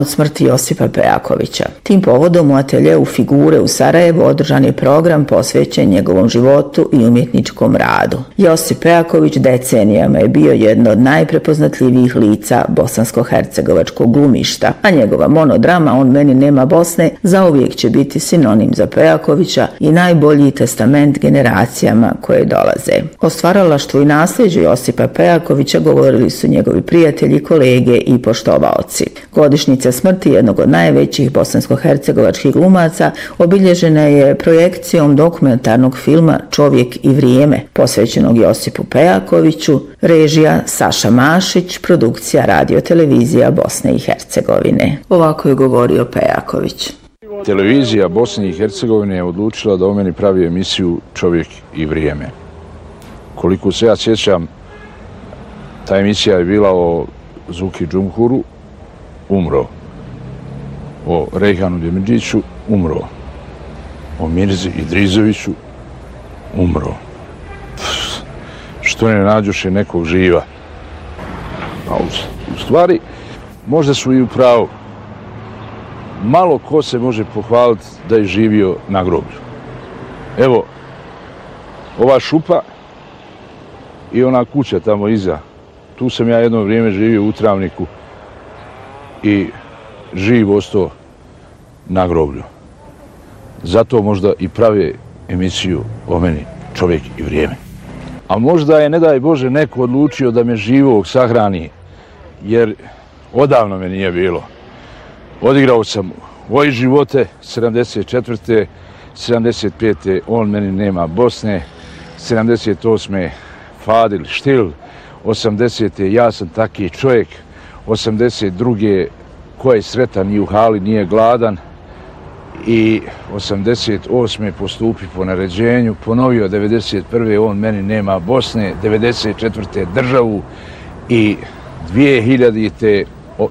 od smrti Josipa Pejakovića. Tim povodom u ateljeu Figure u Sarajevu održan je program posvećen njegovom životu i umjetničkom radu. Josip Pejaković decenijama je bio jedno od najprepoznatljivijih lica bosansko-hercegovačkog glumišta, a njegova monodrama On meni nema Bosne zauvijek će biti sinonim za Pejakovića i najbolji testament generacijama koje dolaze. O stvaralaštvu i nasljeđu Josipa Pejakovića govorili su njegovi prijatelji, kolege i poštovaoci. Godišnjica smrti jednog od najvećih bosansko-hercegovačkih glumaca obilježena je projekcijom dokumentarnog filma Čovjek i vrijeme, posvećenog Josipu Pejakoviću, režija Saša Mašić, produkcija Radio-televizija Bosne i Hercegovine. Ovako je govorio Pejaković. Televizija Bosne i Hercegovine je odlučila da o meni pravi emisiju Čovjek i vrijeme. Koliko se ja sjećam, ta emisija je bila o Zuki Džumhuru, umro. O Rejhanu Demirđiću, umro. O Mirzi Idrizoviću, umro. Što ne nađoše nekog živa? A u stvari, možda su i u pravu. Malo ko se može pohvaliti da je živio na groblju. Evo, ova šupa i ona kuća tamo iza. Tu sam ja jedno vrijeme živio u Travniku i živ ostao na groblju. Zato možda i prave emisiju o meni Čovjek i vrijeme. A možda je, ne daj Bože, neko odlučio da me živog sahrani, jer odavno me nije bilo. Odigrao sam Voj živote 74. 75. On meni nema Bosne, 78. Fadil Štil, 80. Ja sam taki čovjek, 82. Ko je sretan i u hali nije gladan i 88. Postupi po naređenju, ponovio 91. On meni nema Bosne, 94. Državu i 2000.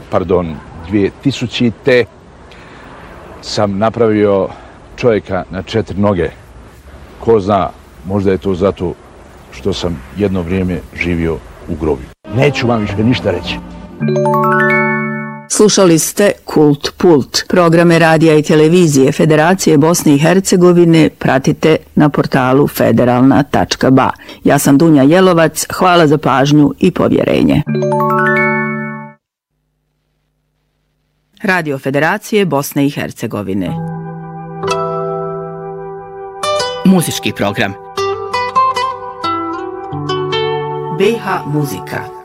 sam napravio čovjeka na 4 noge. Ko zna, možda je to zato što sam jedno vrijeme živio u groblju. Neću vam više ništa reći. Slušali ste Kult Pult. Programe radija i televizije Federacije Bosne i Hercegovine pratite na portalu federalna.ba. Ja sam Dunja Jelovac, hvala za pažnju i povjerenje. Radio Federacije Bosne i Hercegovine. Muzički program. BH Muzika.